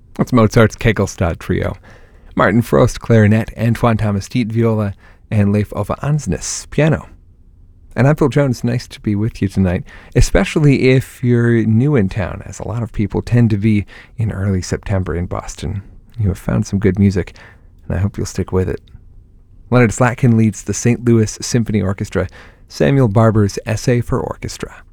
That's Mozart's Kegelstad Trio. Martin Frost, clarinet, Antoine Thomas Tiet, viola, and Leif Ove Ansnes, piano. And I'm Phil Jones. Nice to be with you tonight, especially if you're new in town, as a lot of people tend to be in early September in Boston. You have found some good music, and I hope you'll stick with it. Leonard Slatkin leads the St. Louis Symphony Orchestra, Samuel Barber's Essay for Orchestra.